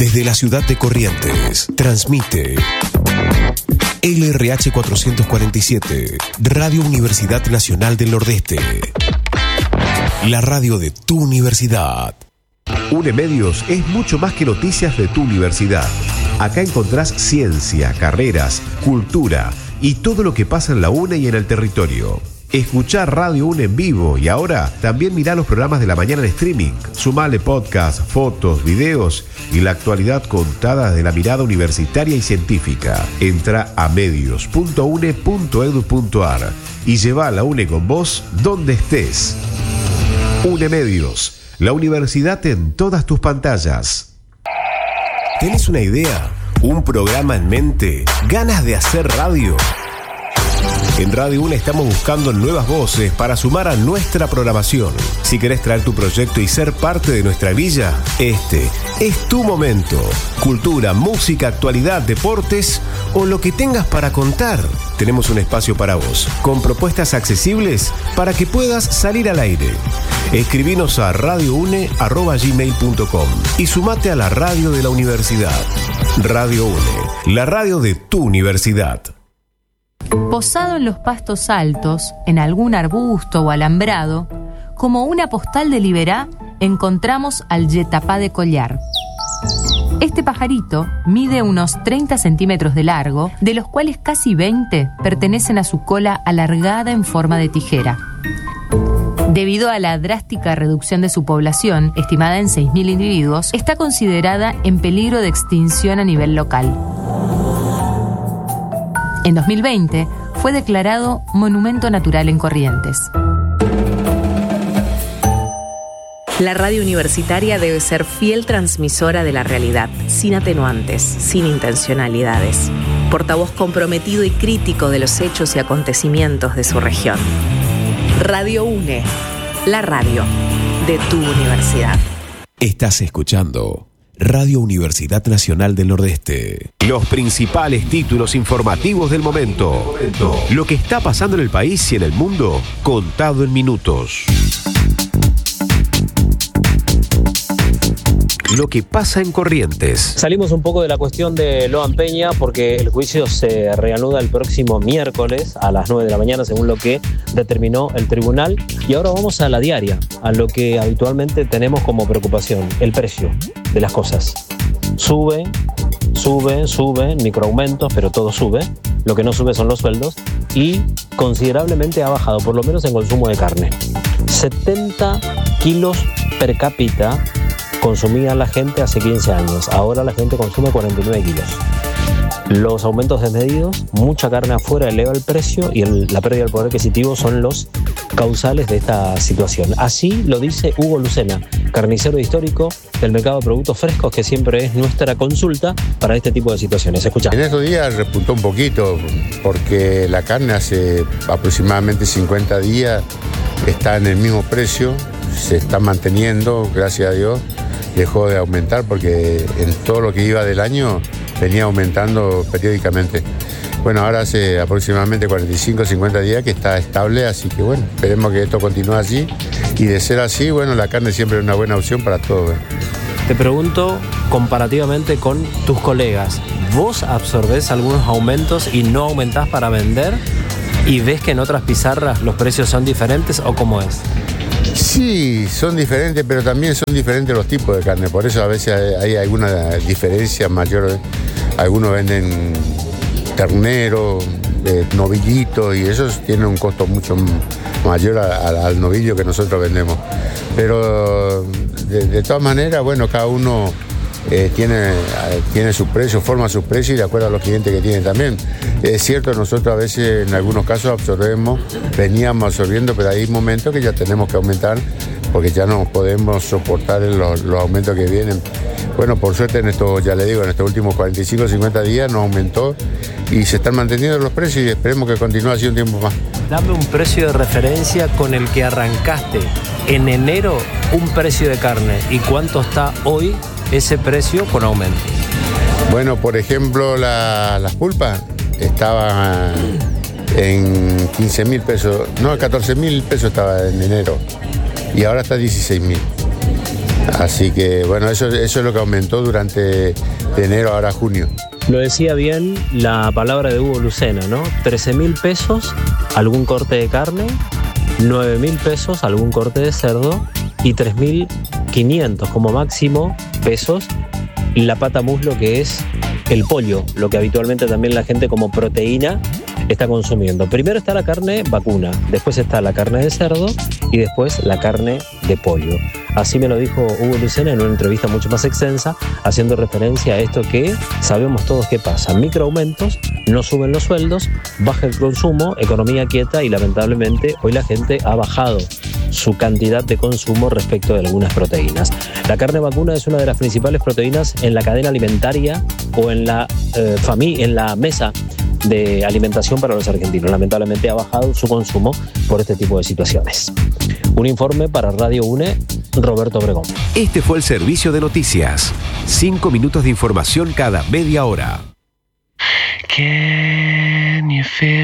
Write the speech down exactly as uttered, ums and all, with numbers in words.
Desde la ciudad de Corrientes, transmite L R H cuatrocientos cuarenta y siete, Radio Universidad Nacional del Nordeste. La radio de tu universidad. UNEMedios es mucho más que noticias de tu universidad. Acá encontrás ciencia, carreras, cultura y todo lo que pasa en la UNE y en el territorio. Escuchá Radio UNE en vivo y ahora también mirá los programas de la mañana en streaming. Sumale podcast, fotos, videos y la actualidad contada desde la mirada universitaria y científica. Entra a medios punto une punto edu punto ar y lleva a la UNE con vos donde estés. UNEMedios, la universidad en todas tus pantallas. ¿Tenés una idea? ¿Un programa en mente? ¿Ganas de hacer radio? En Radio UNE estamos buscando nuevas voces para sumar a nuestra programación. Si querés traer tu proyecto y ser parte de nuestra grilla, este es tu momento. Cultura, música, actualidad, deportes o lo que tengas para contar. Tenemos un espacio para vos, con propuestas accesibles para que puedas salir al aire. Escribinos a radio une arroba gmail punto com y sumate a la radio de la universidad. Radio UNE, la radio de tu universidad. Posado en los pastos altos, en algún arbusto o alambrado, como una postal de Liberá, encontramos al yetapá de collar. Este pajarito mide unos treinta centímetros de largo, de los cuales casi veinte pertenecen a su cola alargada en forma de tijera. Debido a la drástica reducción de su población, estimada en seis mil individuos, está considerada en peligro de extinción a nivel local. En dos mil veinte fue declarado Monumento Natural en Corrientes. La radio universitaria debe ser fiel transmisora de la realidad, sin atenuantes, sin intencionalidades. Portavoz comprometido y crítico de los hechos y acontecimientos de su región. Radio UNE, la radio de tu universidad. Estás escuchando Radio Universidad Nacional del Nordeste. Los principales títulos informativos del momento. Lo que está pasando en el país y en el mundo, contado en minutos. Lo que pasa en Corrientes. Salimos un poco de la cuestión de Loan Peña porque el juicio se reanuda el próximo miércoles a las nueve de la mañana, según lo que determinó el tribunal. Y ahora vamos a la diaria, a lo que habitualmente tenemos como preocupación, el precio de las cosas. Sube, sube, sube, microaumentos, pero todo sube. Lo que no sube son los sueldos y considerablemente ha bajado, por lo menos en consumo de carne. setenta kilos per cápita consumía la gente hace quince años. Ahora la gente consume cuarenta y nueve kilos. Los aumentos desmedidos, mucha carne afuera eleva el precio y el, la pérdida del poder adquisitivo son los causales de esta situación. Así lo dice Hugo Lucena, carnicero histórico del mercado de productos frescos, que siempre es nuestra consulta para este tipo de situaciones. Escuchá. En estos días repuntó un poquito porque la carne hace aproximadamente cincuenta días está en el mismo precio, se está manteniendo, gracias a Dios. Dejó de aumentar porque en todo lo que iba del año venía aumentando periódicamente. Bueno, ahora hace aproximadamente cuarenta y cinco, cincuenta días que está estable, así que bueno, esperemos que esto continúe así. Y de ser así, bueno, la carne siempre es una buena opción para todos. Te pregunto, comparativamente con tus colegas, ¿vos absorbés algunos aumentos y no aumentás para vender? ¿Y ves que en otras pizarras los precios son diferentes o cómo es? Sí, son diferentes, pero también son diferentes los tipos de carne. Por eso a veces hay alguna diferencia mayor. Algunos venden ternero, eh, novillito, y esos tienen un costo mucho mayor a, a, al novillo que nosotros vendemos. Pero de, de todas maneras, bueno, cada uno eh, tiene, tiene su precio, forma su precio y de acuerdo a los clientes que tiene también. Es cierto, nosotros a veces en algunos casos absorbemos, veníamos absorbiendo, pero hay momentos que ya tenemos que aumentar porque ya no podemos soportar los, los aumentos que vienen. Bueno, por suerte en estos, ya le digo, en estos últimos cuarenta y cinco, cincuenta días nos aumentó y se están manteniendo los precios y esperemos que continúe así un tiempo más. Dame un precio de referencia con el que arrancaste en enero un precio de carne y cuánto está hoy ese precio con aumento. Bueno, por ejemplo, la, las pulpas estaban en quince mil pesos, no, catorce mil pesos estaba en enero y ahora está dieciséis mil. Así que bueno, eso, eso es lo que aumentó durante de enero ahora a junio. Lo decía bien la palabra de Hugo Lucena, ¿no? trece mil pesos algún corte de carne, nueve mil pesos algún corte de cerdo y tres mil quinientos como máximo pesos la pata muslo, que es el pollo, lo que habitualmente también la gente como proteína está consumiendo. Primero está la carne vacuna, después está la carne de cerdo y después la carne de pollo. Así me lo dijo Hugo Lucena en una entrevista mucho más extensa, haciendo referencia a esto que sabemos todos que pasa. Microaumentos, no suben los sueldos, baja el consumo, economía quieta y lamentablemente hoy la gente ha bajado su cantidad de consumo respecto de algunas proteínas. La carne vacuna es una de las principales proteínas en la cadena alimentaria o en la, eh, fami- en la mesa de alimentación para los argentinos. Lamentablemente ha bajado su consumo por este tipo de situaciones. Un informe para Radio UNE, Roberto Obregón. Este fue el servicio de noticias. Cinco minutos de información cada media hora. Can you feel